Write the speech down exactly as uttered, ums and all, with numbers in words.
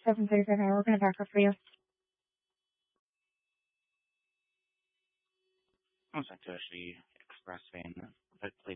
seven thirty-five. We're going to back up for you. One sec to the express van, but please.